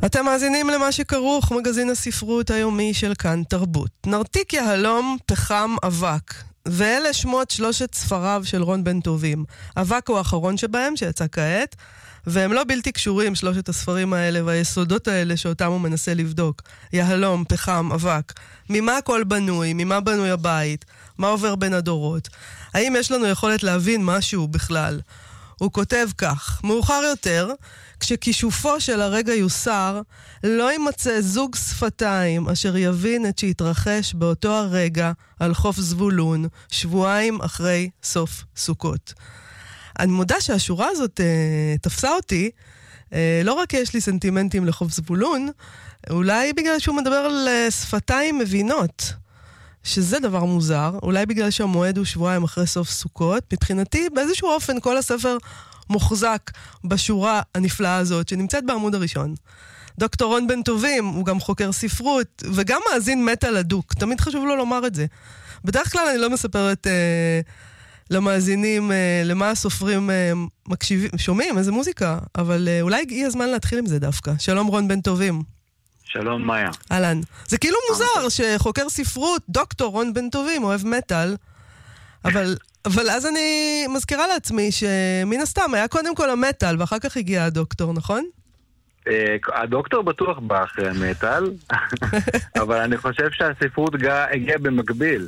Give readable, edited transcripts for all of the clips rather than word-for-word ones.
אתם מאזינים למה שכרוך, מגזין הספרות היומי של כאן תרבות. נרתיק יהלום, פחם, אבק. ואלה שמות שלושת ספריו של רון בן טובים. אבק הוא האחרון שבהם, שיצא כעת, והם לא בלתי קשורים, שלושת הספרים האלה והיסודות האלה שאותם הוא מנסה לבדוק. יהלום, פחם, אבק. ממה הכל בנוי? ממה בנוי הבית? מה עובר בין הדורות? האם יש לנו יכולת להבין משהו בכלל? הוא כותב כך: מאוחר יותר, כשכישופו של הרגע יוסר, לא יימצא זוג שפתיים אשר יבין את שהתרחש באותו הרגע על חוף זבולון, שבועיים אחרי סוף סוכות. אני מודה שהשורה הזאת תפסה אותי, לא רק יש לי סנטימנטים לחוף זבולון, אולי בגלל שהוא מדבר על שפתיים מבינות, שזה דבר מוזר, אולי בגלל שהמועד הוא שבועיים אחרי סוף סוכות. מבחינתי, באיזשהו אופן, כל הספר מוחזק בשורה הנפלאה הזאת, שנמצאת בעמוד הראשון. דוקטור רון בן טובים, הוא גם חוקר ספרות, וגם מאזין מטל הדוק. תמיד חשוב לו לומר את זה. בדרך כלל אני לא מספרת למאזינים למה הסופרים מקשיבים, שומעים איזה מוזיקה, אבל אולי הגיע הזמן להתחיל עם זה דווקא. שלום רון בן טובים. שלום מאיה. אהלן. זה כאילו מוזר שחוקר ספרות, דוקטור רון בן טובים, אוהב מטל, אבל אז אני מזכירה לעצמי שמן הסתם היה קודם כל המטל, ואחר כך הגיע הדוקטור, נכון? הדוקטור בטוח בא אחרי המטל, אבל אני חושב שהספרות הגיעה במקביל.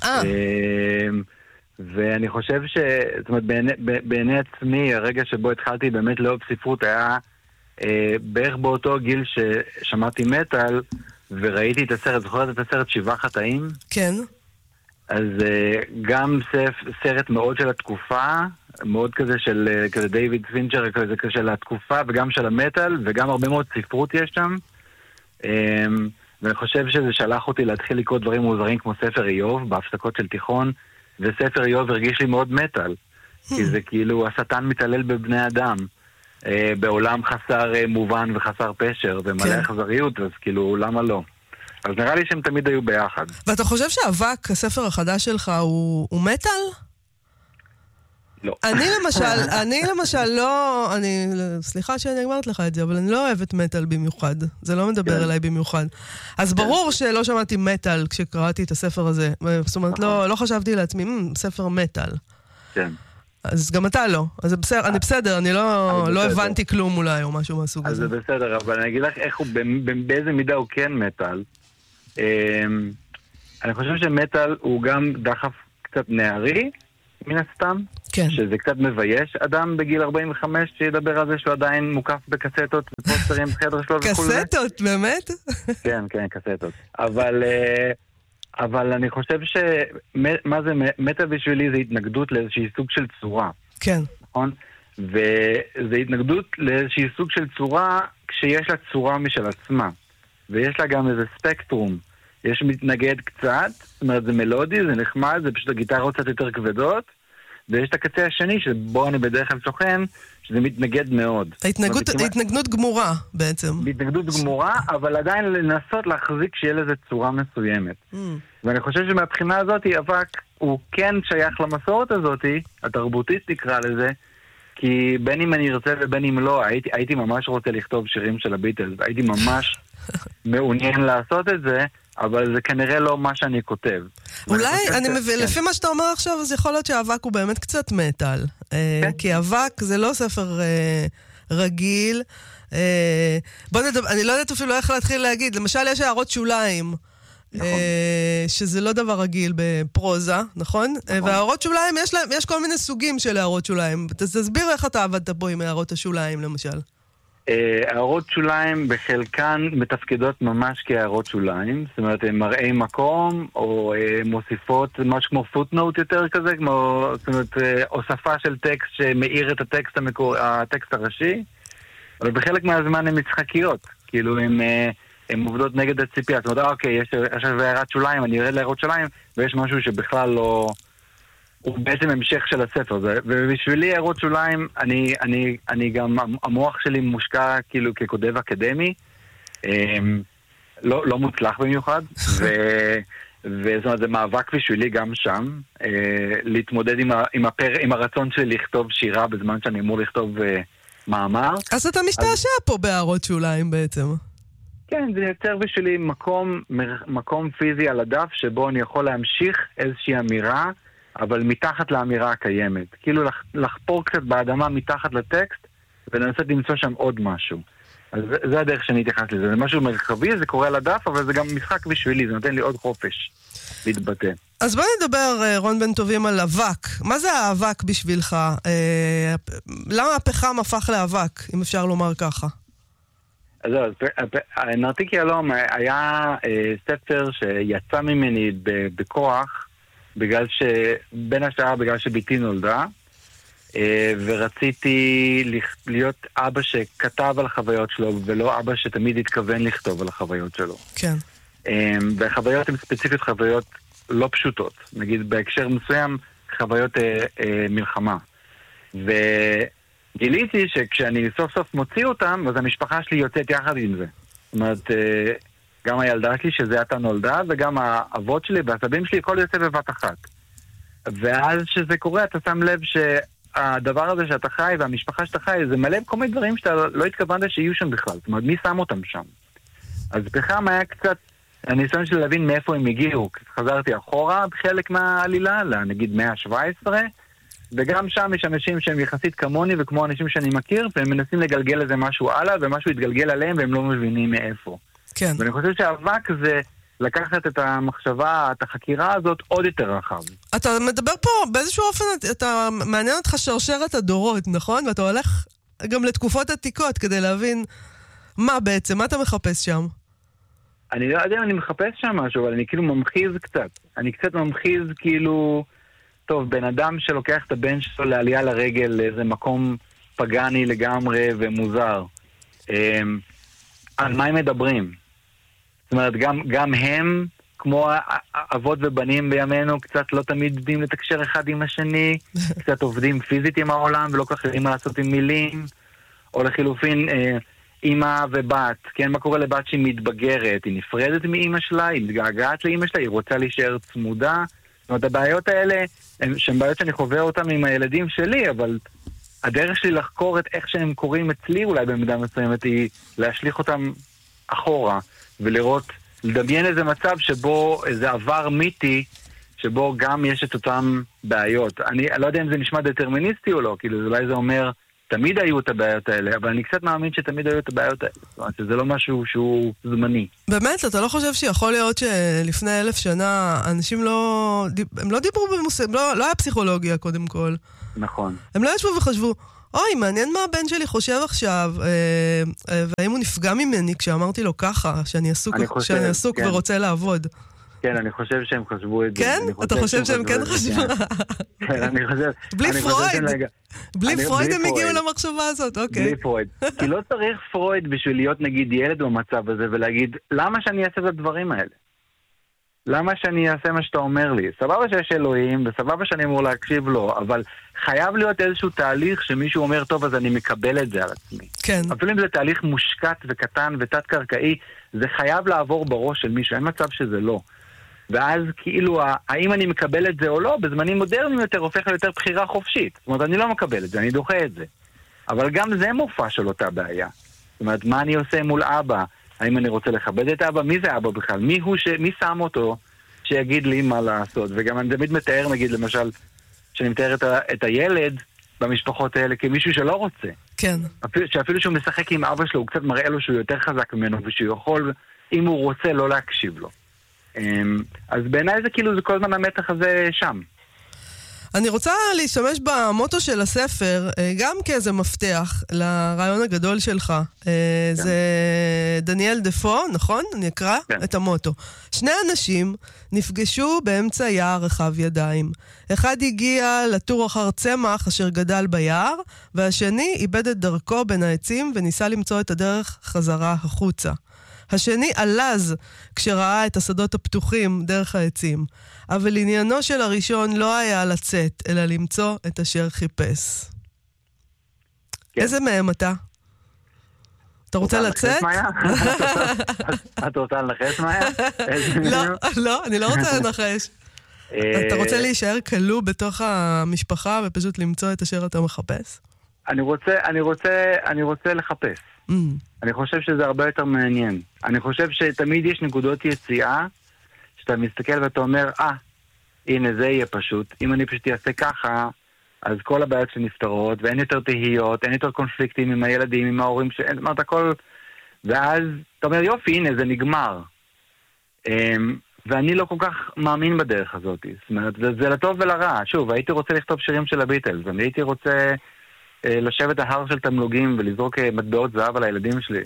ואני חושב זאת אומרת, בעיני עצמי, הרגע שבו התחלתי באמת לאהוב ספרות היה בערך באותו גיל ששמעתי מטל, וראיתי את הסרט, זוכרת את הסרט 7 חטאים? כן. אז גם סרט מאוד של התקופה, מאוד כזה של כזה דיוויד פינצ'ר, כזה של התקופה, וגם של המטל, וגם הרבה מאוד ספרות יש שם. ואני חושב שזה שלח אותי להתחיל לקרוא דברים מוזרים כמו ספר איוב, בהפסקות של תיכון, וספר איוב הרגיש לי מאוד מטל, כי זה כאילו השטן מתעלל בבני אדם, בעולם חסר מובן וחסר פשר, ומלא אכזריות, אז כאילו למה לא? אז נראה לי שהם תמיד היו ביחד. ואתה חושב שאבק, הספר החדש שלך, הוא מטל? לא. אני למשל לא, סליחה שאני אמרת לך את זה, אבל אני לא אוהבת מטל במיוחד. זה לא מדבר אליי במיוחד. אז ברור שלא שמעתי מטל כשקראתי את הספר הזה. זאת אומרת, לא חשבתי לעצמי, ספר מטל. כן. אז גם אתה לא. אז אני בסדר, אני לא הבנתי כלום אולי או משהו מהסוג הזה. אז זה בסדר, אבל אני אגיד לך איך הוא, באיזה מידה הוא כן מטל. אני חושב שמטל הוא גם דחף קצת נערי, מן הסתם, כן. שזה קצת מבייש אדם בגיל 45 שידבר על זה שהוא עדיין מוקף בקסטות ופוסטרים בחדר שלו וכו'. קסטות, באמת? כן, כן, קסטות. אבל אני חושב מה זה מטל בשבילי זה התנגדות לאיזושהי סוג של צורה. כן. נכון? וזה התנגדות לאיזושהי סוג של צורה כשיש לה צורה משל עצמה. ויש לה גם איזה ספקטרום. יש מתנגד קצת, זאת אומרת זה מלודי, זה נחמד, זה פשוט הגיטרות קצת יותר כבדות, ויש את הקצה השני שבו אני בדרך כלל שוכן, שזה מתנגד מאוד. ההתנגנות גמורה בעצם. התנגדות גמורה, אבל עדיין לנסות להחזיק שיהיה לזה צורה מסוימת. ואני חושב שמהבחינה הזאת, אבק הוא כן שייך למסורת הזאת, התרבותית נקרא לזה, כי בין אם אני ארצה ובין אם לא, הייתי ממש רוצה לכתוב שירים של הביטלס, הייתי ממש מעוניין לעשות את זה, אבל זה כנראה לא מה שאני כותב. אולי, לפי מה שאתה אומר עכשיו, אז יכול להיות שהאבק הוא באמת קצת מטל. כי אבק זה לא ספר רגיל. אני לא יודעת אפילו איך להתחיל להגיד. למשל, יש הערות שוליים. שזה לא דבר רגיל בפרוזה, נכון? והערות שוליים, יש כל מיני סוגים של הערות שוליים. תסביר איך אתה עבדת פה עם הערות השוליים, למשל. הערות שוליים בחלקן מתפקדות ממש כהערות שוליים, זאת אומרת, הן מראי מקום, או מוסיפות משהו כמו פוטנוט יותר כזה, זאת אומרת, הוספה של טקסט שמאיר את הטקסט הראשי, אבל בחלק מהזמן הן משחקיות, כאילו הן עובדות נגד הציפייה, זאת אומרת, אוקיי, יש עכשיו הערת שוליים, אני ארד להערות שוליים, ויש משהו שבכלל לא... הוא בעצם המשך של הספר, ובשבילי הערות שוליים, אני גם, המוח שלי מושקע כאילו כקודב אקדמי, לא מוצלח במיוחד, וזאת אומרת, זה מאבק בשבילי גם שם, להתמודד עם הרצון שלי לכתוב שירה בזמן שאני אמור לכתוב מאמר. אז אתה משתעשע פה בהערות שוליים בעצם. כן, זה יוצר בשבילי מקום פיזי על הדף שבו אני יכול להמשיך איזושהי אמירה, אבל מתחת לאמירה הקיימת. כאילו לחפור קצת באדמה מתחת לטקסט, ולנסות למצוא שם עוד משהו. אז זה הדרך שאני אתייחס לזה. זה משהו מרחבי, זה קורה על הדף, אבל זה גם משחק בשבילי, זה נותן לי עוד חופש להתבטא. אז בוא נדבר, רון בן טובים, על אבק. מה זה האבק בשבילך? למה הפחם הפך לאבק, אם אפשר לומר ככה? אז נרתיק יהלום היה ספר שיצא ממני בכוח, בין השאר בגלל שביתי נולדה, ורציתי להיות אבא שכתב על החוויות שלו, ולא אבא שתמיד התכוון לכתוב על החוויות שלו. כן. והחוויות הן ספציפית חוויות לא פשוטות. נגיד בהקשר מסוים, חוויות מלחמה. וגיליתי שכשאני סוף סוף מוציא אותם, אז המשפחה שלי יוצאת יחד עם זה. זאת אומרת, גם הילדה שלי שזה עתה נולדה, וגם האבות שלי והסבים שלי, הכל יוצא בבת אחת. ואז שזה קורה, אתה שם לב שהדבר הזה שאתה חי והמשפחה שאתה חי, זה מלא כל מיני דברים שאתה לא התכוונת שיהיו שם בכלל. זאת אומרת, מי שם אותם שם? אז פחם היה קצת הניסיון של להבין מאיפה הם הגיעו. חזרתי אחורה בחלק מהעלילה, נגיד 117, וגם שם יש אנשים שהם יחסית כמוני וכמו אנשים שאני מכיר, והם מנסים לגלגל איזה משהו הלאה, ומשהו יתגלגל עליהם והם לא מבינים מאיפה. כן. ואני חושב שהאבק זה לקחת את המחשבה, את החקירה הזאת עוד יותר רחב. אתה מדבר פה באיזשהו אופן, אתה מעניין אותך שרשרת הדורות, נכון? ואתה הולך גם לתקופות עתיקות כדי להבין מה בעצם, מה אתה מחפש שם? אני לא יודע אם אני מחפש שם משהו, אבל אני כאילו ממחיז קצת. אני קצת ממחיז כאילו, טוב, בן אדם שלוקח את הבן שלו לעלייה לרגל לאיזה מקום פגני לגמרי ומוזר. על מה הם מדברים? זאת אומרת, גם הם, כמו אבות ובנים בימינו, קצת לא תמיד יודעים לתקשר אחד עם השני, קצת עובדים פיזית עם העולם ולא כך יודעים מה לעשות עם מילים, או לחילופין אמא ובת, כן, מה קורה לבת שהיא מתבגרת, היא נפרדת מאמא שלה, היא מתגעגעת לאמא שלה, היא רוצה להישאר צמודה. זאת אומרת, הבעיות האלה, שהן בעיות שאני חווה אותן עם הילדים שלי, אבל הדרך שלי לחקור את איך שהם קוראים אצלי אולי במידה מסוימת היא להשליך אותם אחורה, ולראות, לדמיין איזה מצב שבו איזה עבר מיתי, שבו גם יש את אותם בעיות. אני לא יודע אם זה נשמע דטרמיניסטי או לא, כאילו אולי זה אומר, תמיד היו את הבעיות האלה, אבל אני קצת מאמין שתמיד היו את הבעיות האלה. זאת אומרת, שזה לא משהו שהוא זמני. באמת, אתה לא חושב שיכול להיות שלפני 1000 שנה אנשים לא דיברו במושג, לא היה פסיכולוגיה קודם כל. נכון. הם לא ישבו וחשבו, אוי, מעניין מה הבן שלי חושב עכשיו, והאם הוא נפגע ממני כשאמרתי לו ככה, שאני עסוק כן. ורוצה לעבוד. כן, אני חושב שהם חשבו את זה. כן? אתה חושב שהם כן חשבו? כן, אני חושב... בלי פרויד. בלי פרויד הם הגיעו למחשבה הזאת, אוקיי. בלי פרויד. כי לא צריך פרויד בשביל להיות נגיד ילד במצב הזה ולהגיד, למה שאני אעשה את הדברים האלה? למה שאני אעשה מה שאתה אומר לי? סבבה שיש אלוהים, וסבבה שאני אמור להקשיב לו, אבל חייב להיות איזשהו תהליך שמישהו אומר, טוב, אז אני מקבל את זה על עצמי. כן. אפילו אם זה תהליך מושקט וקטן ותת-קרקעי, זה חייב לעבור בראש של מישהו, אין מצב שזה לא. ואז כאילו, האם אני מקבל את זה או לא, בזמנים מודרניים יותר הופך ליותר בחירה חופשית. זאת אומרת, אני לא מקבל את זה, אני דוחה את זה. אבל גם זה מופע של אותה בעיה. זאת אומרת, מה אני עושה מול אבא? האם אני רוצה לכבד את אבא? מי זה אבא בכלל? מי שם אותו שיגיד לי מה לעשות? וגם אני תמיד מתאר, נגיד, למשל, שאני מתאר את הילד במשפחות האלה כמישהו שלא רוצה. כן. שאפילו שהוא משחק עם אבא שלו, הוא קצת מראה לו שהוא יותר חזק ממנו, ושהוא יכול, אם הוא רוצה, לא להקשיב לו. אז בעיניי זה כאילו, זה כל הזמן המתח הזה שם. אני רוצה להשתמש במוטו של הספר, גם כאיזה מפתח לרעיון הגדול שלך. זה דניאל דפו, נכון? אני אקרא את המוטו. 2 אנשים נפגשו באמצע יער רחב ידיים. אחד הגיע לטור אחר צמח אשר גדל ביער, והשני איבד את דרכו בין העצים וניסה למצוא את הדרך חזרה החוצה. השני עלז כשראה את השדות הפתוחים דרך העצים, אבל עניינו של הראשון לא היה לצאת, אלא למצוא את אשר חיפש. כן. איזה מהם אתה? אתה רוצה לצאת? את רוצה לנחש מאיה? לא, אני לא רוצה לנחש. אתה רוצה להישאר כלוא בתוך המשפחה ופשוט למצוא את אשר אתה מחפש? אני רוצה לחפש. אני חושב שזה הרבה יותר מעניין. אני חושב שתמיד יש נקודות יציאה, שאתה מסתכל ואתה אומר, הנה זה יהיה פשוט. אם אני פשוט אעשה ככה, אז כל הבעיות שנפתרות, ואין יותר תהיות, אין יותר קונפליקטים עם הילדים, עם ההורים, שאין, זאת הכל... ואז אתה אומר, יופי, הנה, זה נגמר. ואני לא כל כך מאמין בדרך הזאת. זאת אומרת, זה לטוב ולרע. שוב, הייתי רוצה לכתוב שירים של הביטלס, אני הייתי רוצה לשבת ההר של תמלוגים ולזרוק מטבעות זהב על הילדים שלי.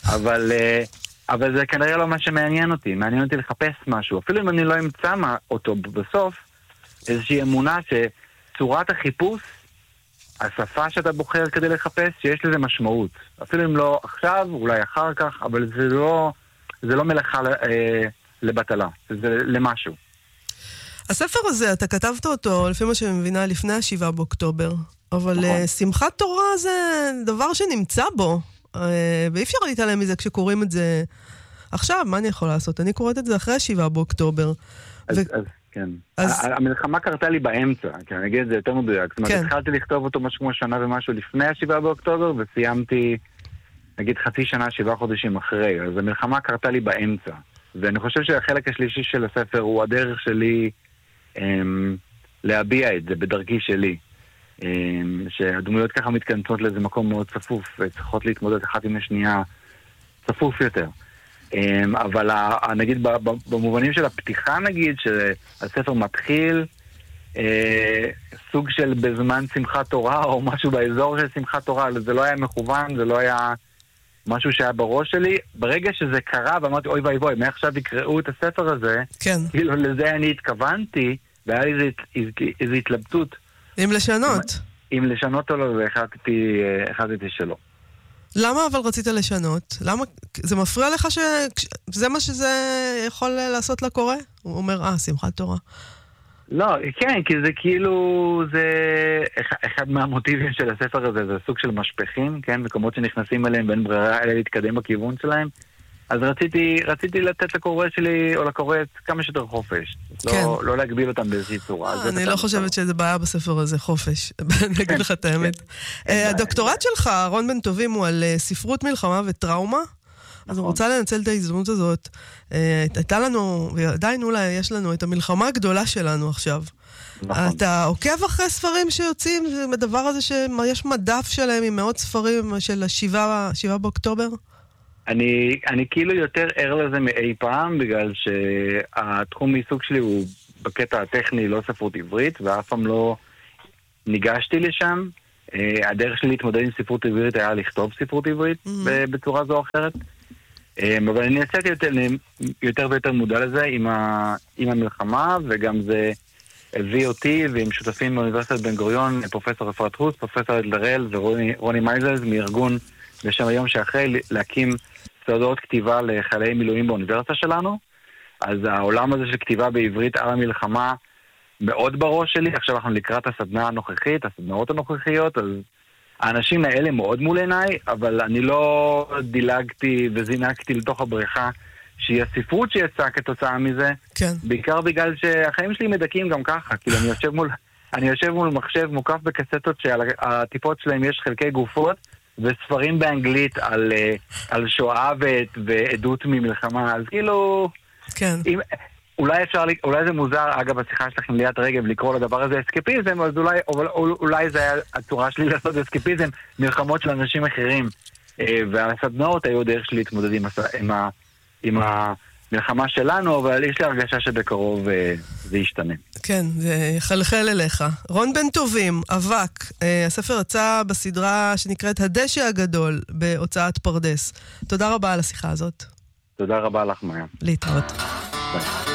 אבל זה כנראה לא מה שמעניין אותי. מעניין אותי לחפש משהו. אפילו אם אני לא אמצא אותו בסוף, איזושהי אמונה שצורת החיפוש, השפה שאתה בוחר כדי לחפש, שיש לזה משמעות. אפילו אם לא עכשיו, אולי אחר כך, אבל זה לא מלאכה לבטלה. זה למשהו. הספר הזה, אתה כתבת אותו, לפי מה שאני מבינה, לפני 7 באוקטובר. אבל נכון. שמחת תורה זה דבר שנמצא בו. ואי אפשר להתעלם מזה כשקוראים את זה עכשיו. מה אני יכול לעשות? אני קוראת את זה אחרי 7 באוקטובר. כן. המלחמה קרתה לי באמצע, כי אני אגיד את זה יותר מדויק. זאת אומרת, התחלתי לכתוב אותו משהו כמו שנה ומשהו לפני 7 באוקטובר, וסיימתי, נגיד, חצי שנה, 7 חודשים אחרי. אז המלחמה קרתה לי באמצע. ואני חושב שהחלק השלישי של הספר הוא הדרך שלי להביע את זה בדרכי שלי. שהדמויות ככה מתכנסות לאיזה מקום מאוד צפוף, וצריכות להתמודד אחת עם השנייה צפוף יותר. אבל נגיד במובנים של הפתיחה נגיד שהספר מתחיל סוג של בזמן שמחת תורה או משהו באזור של שמחת תורה, זה לא היה מכוון, זה לא היה משהו שהיה בראש שלי. ברגע שזה קרה ואמרתי אוי ואי ואי, מעכשיו יקראו את הספר הזה, כן. כאילו לזה אני התכוונתי, והיה לי איזו התלבטות אם לשנות. אם לשנות או לא, והחלטתי שלא. למה אבל רצית לשנות? למה? זה מפריע לך שזה מה שזה יכול לעשות לקורא? הוא אומר, שמחת תורה. לא, כן, כי זה כאילו, זה אחד מהמוטיבים של הספר הזה, זה סוג של משפחים, כן? מקומות שנכנסים אליהם בין ברירה, אלה להתקדם בכיוון שלהם. אז רציתי לתת לקורא שלי, או לקוראת, כמה שיותר חופש. כן. לא להגביל אותם באיזושהי צורה. אני לא חושבת שזה בעיה בספר הזה, חופש. אני אגיד לך את האמת. הדוקטורט שלך, רון בן טובים, הוא על ספרות מלחמה וטראומה. אז אני רוצה לנצל את ההזדמנות הזאת. הייתה לנו, ועדיין אולי יש לנו, את המלחמה הגדולה שלנו עכשיו. אתה עוקב אחרי ספרים שיוצאים, בדבר הזה שיש מדף שלהם עם מאות ספרים של 7 באוקטובר? אני כאילו יותר ער לזה מאי פעם, בגלל שהתחום מעיסוק שלי הוא בקטע הטכני, לא ספרות עברית, ואף פעם לא ניגשתי לשם. הדרך שלי להתמודד עם ספרות עברית היה לכתוב ספרות עברית בצורה זו או אחרת. אבל אני יצאתי יותר ויותר מודע לזה עם המלחמה, וגם זה הביא אותי ועם שותפים באוניברסיטת בן גוריון, פרופסור אפרת הוס, פרופסור אדלרל ורוני מייזלס מארגון בשם היום שאחרי להקים סעודות כתיבה לחיילי מילואים באוניברסיטה שלנו. אז העולם הזה של כתיבה בעברית על המלחמה מאוד בראש שלי. עכשיו אנחנו לקראת הסדנה הנוכחית, הסדנאות הנוכחיות, אז האנשים האלה מאוד מול עיניי, אבל אני לא דילגתי וזינקתי לתוך הבריכה שהיא הספרות שיצאה כתוצאה מזה. כן. בעיקר בגלל שהחיים שלי מדקים גם ככה. כאילו אני יושב מול מחשב מוקף בקסטות שעל הטיפות שלהם יש חלקי גופות, וספרים באנגלית על שואה ועדות ממלחמה. אז כאילו... כן. אולי זה מוזר, אגב, השיחה שלך עם ליאת רגב לקרוא לדבר הזה אסקפיזם, אז אולי זה היה הצורה שלי לעשות אסקפיזם, מלחמות של אנשים אחרים. והסדנאות היו דרך שלי להתמודד עם המלחמה שלנו, אבל יש לי הרגשה שבקרוב זה ישתנה. כן, זה יחלחל אליך. רון בן טובים, אבק, הספר יצא בסדרה שנקראת הדשא הגדול בהוצאת פרדס. תודה רבה על השיחה הזאת. תודה רבה לך, מאיה. להתראות. ביי.